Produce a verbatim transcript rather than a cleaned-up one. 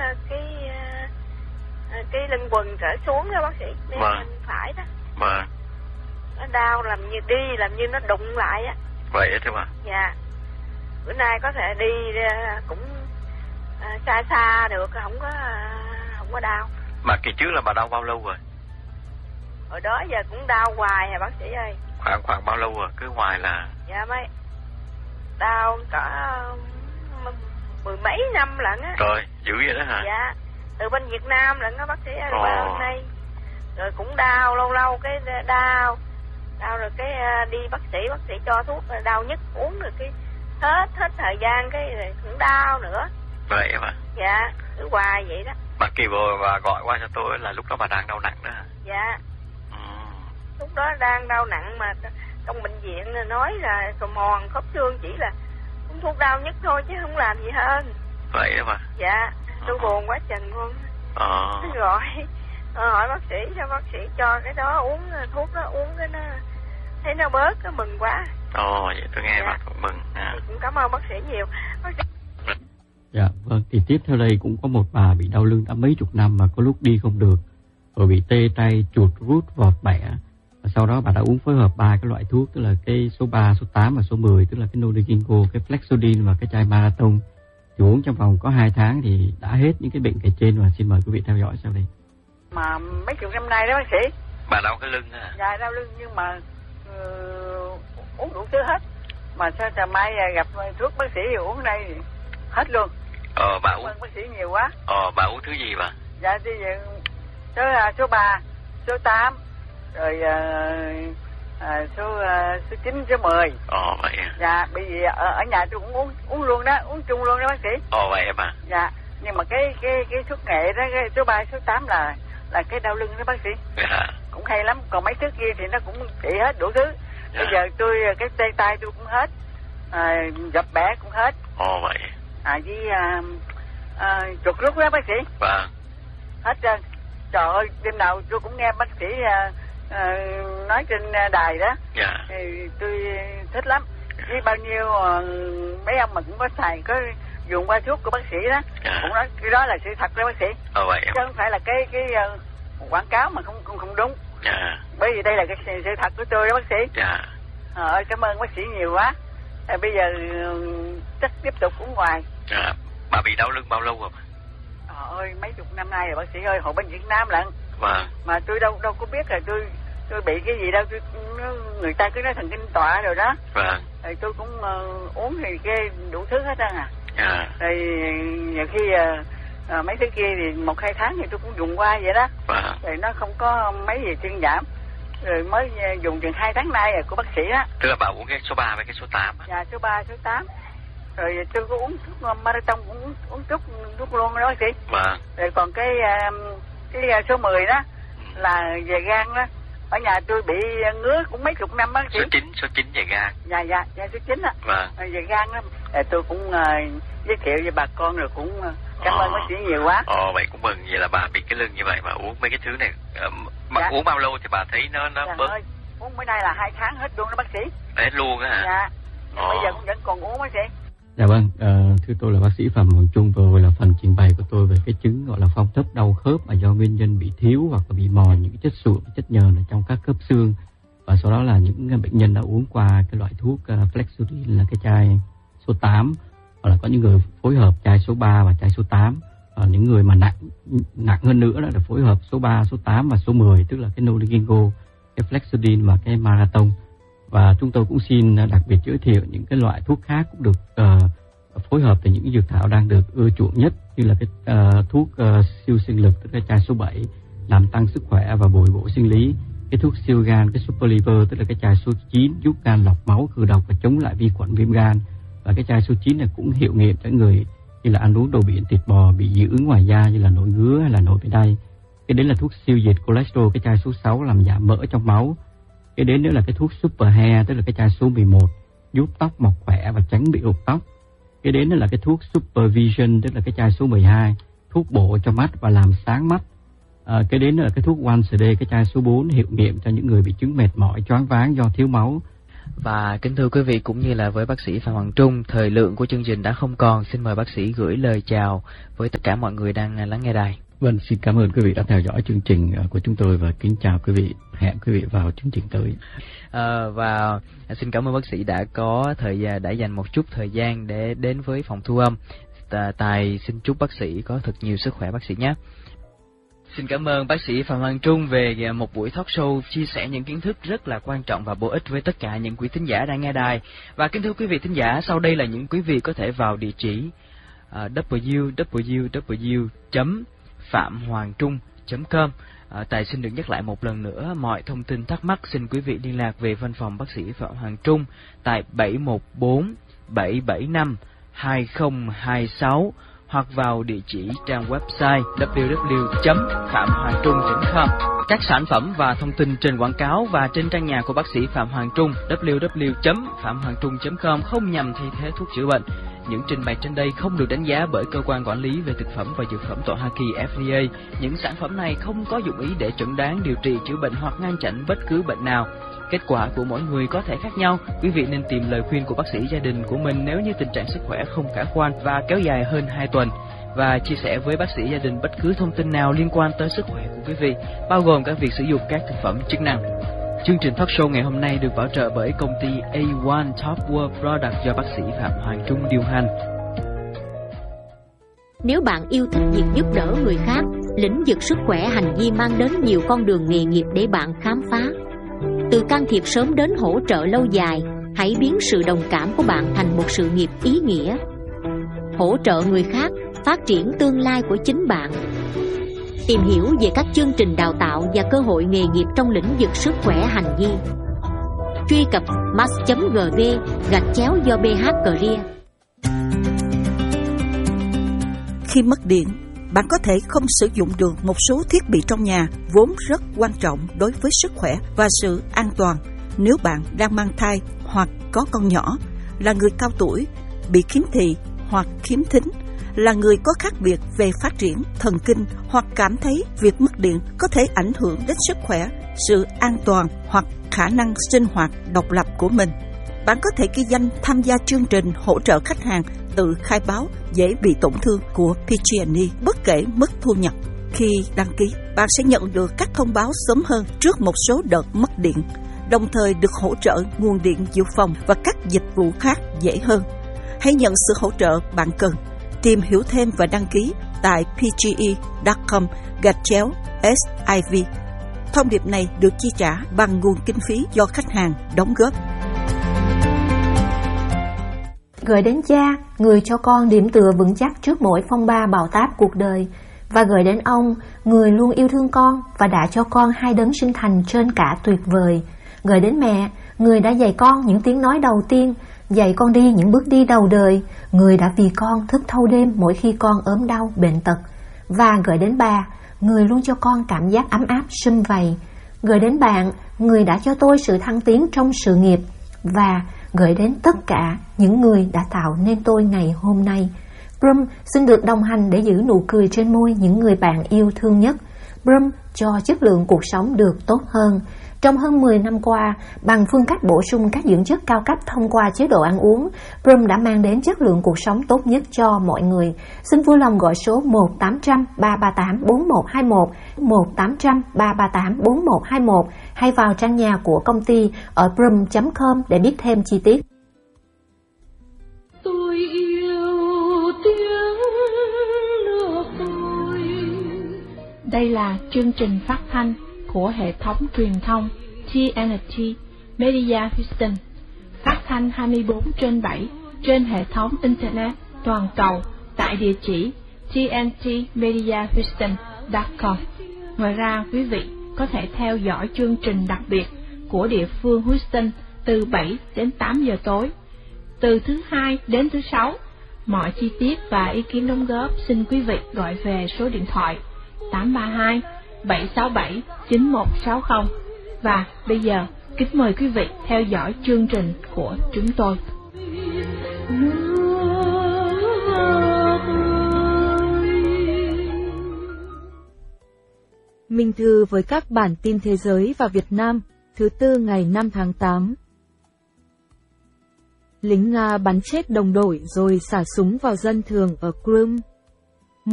cái cái lưng quần trở xuống đó bác sĩ, bên vâng. phải đó. Vâng. Nó đau làm như đi làm như nó đụng lại á. Vậy thế mà. Dạ. Bữa nay có thể đi cũng à, xa xa được, không có à, không có đau. Mà kỳ trước là bà đau bao lâu rồi? Hồi đó giờ cũng đau hoài hả bác sĩ ơi. Khoảng khoảng bao lâu rồi? Cứ hoài là. Dạ mấy đau cả mười mấy năm lận á. Trời, dữ vậy đó hả? Dạ. Từ bên Việt Nam lận đó bác sĩ ơi, qua bên đây. Rồi cũng đau, lâu lâu cái đau. Đau rồi cái đi bác sĩ, bác sĩ cho thuốc đau nhức uống rồi cái hết hết thời gian cái rồi cũng đau nữa. Vậy mà. Dạ, cứ hoài vậy đó. Bà kỳ vừa và gọi qua cho tôi là lúc đó bà đang đau nặng đó hả? Dạ. Ừ. Lúc đó đang đau nặng mà trong bệnh viện nói là cò mòn khớp xương chỉ là uống thuốc đau nhức thôi chứ không làm gì hơn. Vậy đó mà. Dạ, tôi ờ. buồn quá chừng luôn. Ờ. Gọi hỏi bác sĩ cho bác sĩ cho cái đó uống thuốc đó uống cái nó thấy nó bớt, nó mừng quá. Ồ, vậy tôi nghe dạ. bác cũng mừng. À. Cũng cảm ơn bác sĩ nhiều. Bác sĩ... Dạ, vâng, thì tiếp theo đây cũng có một bà bị đau lưng đã mấy chục năm mà có lúc đi không được, rồi bị tê tay, chuột rút, vọt bẻ. Và sau đó bà đã uống phối hợp ba cái loại thuốc, tức là cái số ba, số tám và số mười, tức là cái Noligingo, cái Flexodin và cái chai Marathon. Thì uống trong vòng có hai tháng thì đã hết những cái bệnh kể trên, và xin mời quý vị theo dõi sau đây. Mà mấy chục năm nay đó bác sĩ. Bà đau cái lưng hả? Dạ, đau lưng nhưng mà uh, uống đủ thứ hết. Mà sao trời mai gặp thuốc bác sĩ thì uống đây thì hết luôn. Ờ, bà uống. Bác sĩ nhiều quá. Ờ, bà uống thứ gì bà? Dạ, thì số số ba, số tám, rồi uh, uh, số uh, số chín, số mười. Ờ, vậy à? Dạ, bởi vì ở, ở nhà tôi cũng uống uống luôn đó, uống chung luôn đó bác sĩ. Ờ, vậy mà. Dạ, nhưng mà cái cái cái thuốc nghệ đó, cái số ba, số tám là là cái đau lưng đó bác sĩ. Dạ. Cũng hay lắm, còn mấy thứ kia thì nó cũng trị hết đủ thứ. Dạ. Bây giờ tôi cái tê tay tôi cũng hết, à, dập bẻ cũng hết. Ồ vậy. À với à, à, chuột rút đó bác sĩ. Vâng. Hết trơn. Trời ơi, đêm nào tôi cũng nghe bác sĩ à, à, nói trên đài đó. Dạ. Thì tôi thích lắm. Dạ. Với bao nhiêu à, mấy ông mà cũng có xài có dùng qua thuốc của bác sĩ đó. Dạ. Cũng nói cái đó là sự thật đó bác sĩ. Ờ vậy. Chứ không phải là cái cái uh, quảng cáo mà không không không đúng. Dạ. Bởi vì đây là cái sự thật của tôi đó bác sĩ. Dạ. Ờ, cảm ơn bác sĩ nhiều quá. À, bây giờ chắc tiếp tục uống ngoài. Dạ. Bà bị đau lưng bao lâu rồi? Trời ơi, mấy chục năm nay rồi bác sĩ ơi, hồi bên Việt Nam lận. Vâng. Mà tôi đâu đâu có biết là tôi tôi bị cái gì đâu, tôi người ta cứ nói thần kinh tọa rồi đó. Vâng. Rồi tôi cũng uh, uống thì cái đủ thứ hết trơn à. Dạ. Rồi nhiều khi uh, uh, mấy thứ kia thì một hai tháng thì tôi cũng dùng qua vậy đó. Vâng. Rồi nó không có mấy gì thuyên giảm. Rồi mới dùng chừng hai tháng nay rồi của bác sĩ á. Tức là bà uống cái số ba với cái số tám á. Dạ, số ba, số tám. Rồi tôi có uống thuốc Marathon cũng uống, uống chút thuốc luôn đó bác sĩ. Vâng. Rồi còn cái cái số mười đó là về gan đó. Ở nhà tôi bị ngứa cũng mấy chục năm bác sĩ. Số chín, số chín về gan. Dạ dạ, dạ số chín á. Vâng. Rồi về gan đó. Rồi tôi cũng uh, giới thiệu với bà con rồi cũng uh, cảm ơn bác sĩ nhiều quá. Ồ, vậy cũng mừng. Vậy là bà bị cái lưng như vậy mà uống mấy cái thứ này. Bà dạ. Uống bao lâu thì bà thấy nó nó dạ bớt? Ơi, uống bữa nay là hai tháng hết luôn đó bác sĩ. Hết luôn á hả? Dạ. Bây giờ cũng vẫn còn uống bác sĩ. Dạ vâng, uh, thưa tôi là bác sĩ Phạm Hoàng Trung, vừa là phần trình bày của tôi về cái chứng gọi là phong thấp đau khớp mà do nguyên nhân bị thiếu hoặc là bị mòn những chất sụn, chất nhờn ở trong các khớp xương. Và sau đó là những bệnh nhân đã uống qua cái loại thuốc uh, Flexodin là cái chai số tám, hoặc là có những người phối hợp chai số ba và chai số tám. Và những người mà nặng nặng hơn nữa là phối hợp số ba, số tám và số mười, tức là cái Noligingo, cái Flexodin và cái Marathon. Và chúng tôi cũng xin đặc biệt giới thiệu những cái loại thuốc khác cũng được uh, phối hợp từ những dược thảo đang được ưa chuộng nhất, như là cái uh, thuốc uh, siêu sinh lực, tức là chai số bảy, làm tăng sức khỏe và bồi bổ sinh lý. Cái thuốc siêu gan, cái super liver, tức là cái chai số chín, giúp gan lọc máu, khử độc và chống lại vi khuẩn viêm gan. Và cái chai số chín này cũng hiệu nghiệm cho người như là ăn uống đồ biển, thịt bò bị dị ứng ngoài da như là nổi ngứa hay là nổi về đay. Cái đến là thuốc siêu diệt cholesterol, cái chai số sáu, làm giảm mỡ trong máu. Cái đến nữa là cái thuốc super hair, tức là cái chai số mười một, giúp tóc mọc khỏe và tránh bị rụng tóc. Cái đến nữa là cái thuốc super vision, tức là cái chai số mười hai, thuốc bổ cho mắt và làm sáng mắt. À, cái đến nữa là cái thuốc one C D, cái chai số bốn, hiệu nghiệm cho những người bị chứng mệt mỏi, choáng váng do thiếu máu. Và kính thưa quý vị cũng như là với bác sĩ Phạm Hoàng Trung, thời lượng của chương trình đã không còn. Xin mời bác sĩ gửi lời chào với tất cả mọi người đang lắng nghe đài. Vâng, xin cảm ơn quý vị đã theo dõi chương trình của chúng tôi và kính chào quý vị. Hẹn quý vị vào chương trình tới. À, và xin cảm ơn bác sĩ đã có thời gian, đã dành một chút thời gian để đến với phòng thu âm. Tài xin chúc bác sĩ có thật nhiều sức khỏe bác sĩ nhé. Xin cảm ơn bác sĩ Phạm Hoàng Trung về một buổi talk show chia sẻ những kiến thức rất là quan trọng và bổ ích với tất cả những quý thính giả đang nghe đài. Và kính thưa quý vị thính giả, sau đây là những quý vị có thể vào địa chỉ uh, w w w chấm phạm hoàng trung chấm com. À, Tài xin được nhắc lại một lần nữa, mọi thông tin thắc mắc xin quý vị liên lạc về văn phòng bác sĩ Phạm Hoàng Trung tại bảy một bốn bảy bảy năm hai không hai sáu hoặc vào địa chỉ trang website w w w chấm phạm hoàng trung chấm com. Các sản phẩm và thông tin trên quảng cáo và trên trang nhà của bác sĩ Phạm Hoàng Trung w w w chấm phạm hoàng trung chấm com không nhằm thay thế thuốc chữa bệnh. Những trình bày trên đây không được đánh giá bởi cơ quan quản lý về thực phẩm và dược phẩm tại Hoa Kỳ F D A. Những sản phẩm này không có dụng ý để chẩn đoán, điều trị, chữa bệnh hoặc ngăn chặn bất cứ bệnh nào. Kết quả của mỗi người có thể khác nhau. Quý vị nên tìm lời khuyên của bác sĩ gia đình của mình nếu như tình trạng sức khỏe không khả quan và kéo dài hơn hai tuần. Và chia sẻ với bác sĩ gia đình bất cứ thông tin nào liên quan tới sức khỏe của quý vị, bao gồm cả việc sử dụng các thực phẩm chức năng. Chương trình talk show ngày hôm nay được bảo trợ bởi công ty A một Top World Product do bác sĩ Phạm Hoàng Trung điều hành. Nếu bạn yêu thích việc giúp đỡ người khác, lĩnh vực sức khỏe hành vi mang đến nhiều con đường nghề nghiệp để bạn khám phá. Từ can thiệp sớm đến hỗ trợ lâu dài, hãy biến sự đồng cảm của bạn thành một sự nghiệp ý nghĩa. Hỗ trợ người khác, phát triển tương lai của chính bạn. Tìm hiểu về các chương trình đào tạo và cơ hội nghề nghiệp trong lĩnh vực sức khỏe hành vi. Truy cập mass chấm gv gạch chéo do bê hát Career. Khi mất điện, bạn có thể không sử dụng được một số thiết bị trong nhà vốn rất quan trọng đối với sức khỏe và sự an toàn. Nếu bạn đang mang thai hoặc có con nhỏ, là người cao tuổi, bị khiếm thị hoặc khiếm thính, là người có khác biệt về phát triển thần kinh hoặc cảm thấy việc mất điện có thể ảnh hưởng đến sức khỏe, sự an toàn hoặc khả năng sinh hoạt độc lập của mình. Bạn có thể ghi danh tham gia chương trình hỗ trợ khách hàng tự khai báo dễ bị tổn thương của pê giê and e bất kể mức thu nhập. Khi đăng ký, bạn sẽ nhận được các thông báo sớm hơn trước một số đợt mất điện, đồng thời được hỗ trợ nguồn điện dự phòng và các dịch vụ khác dễ hơn. Hãy nhận sự hỗ trợ bạn cần. Tìm hiểu thêm và đăng ký tại pge chấm com gạch chéo ét i vê. Thông điệp này được chi trả bằng nguồn kinh phí do khách hàng đóng góp. Gửi đến cha, người cho con điểm tựa vững chắc trước mỗi phong ba bão táp cuộc đời. Và gửi đến ông, người luôn yêu thương con và đã cho con hai đấng sinh thành trên cả tuyệt vời. Gửi đến mẹ, người đã dạy con những tiếng nói đầu tiên, dạy con đi những bước đi đầu đời, người đã vì con thức thâu đêm mỗi khi con ốm đau, bệnh tật. Và gửi đến bà, người luôn cho con cảm giác ấm áp, sum vầy. Gửi đến bạn, người đã cho tôi sự thăng tiến trong sự nghiệp. Và gửi đến tất cả những người đã tạo nên tôi ngày hôm nay. Brum xin được đồng hành để giữ nụ cười trên môi những người bạn yêu thương nhất. Brum cho chất lượng cuộc sống được tốt hơn. Trong hơn mười năm qua, bằng phương cách bổ sung các dưỡng chất cao cấp thông qua chế độ ăn uống, Brum đã mang đến chất lượng cuộc sống tốt nhất cho mọi người. Xin vui lòng gọi số một tám trăm ba ba tám bốn một hai một, một tám trăm ba ba tám bốn một hai một hay vào trang nhà của công ty ở brum chấm com để biết thêm chi tiết. Tôi yêu tiếng nước tôi. Đây là chương trình phát thanh của hệ thống truyền thông tê en tê Media Houston, phát thanh hai mươi bốn trên bảy trên hệ thống Internet toàn cầu tại địa chỉ tê en tê media houston chấm com. Ngoài ra, quý vị có thể theo dõi chương trình đặc biệt của địa phương Houston từ bảy đến tám giờ tối, từ thứ hai đến thứ sáu. Mọi chi tiết và ý kiến đóng góp xin quý vị gọi về số điện thoại tám ba hai bảy sáu bảy chín một sáu không. Và bây giờ, kính mời quý vị theo dõi chương trình của chúng tôi. Minh Thư với các bản tin thế giới và Việt Nam thứ tư ngày năm tháng tám. lính Nga bắn chết đồng đội rồi xả súng vào dân thường ở Crimea.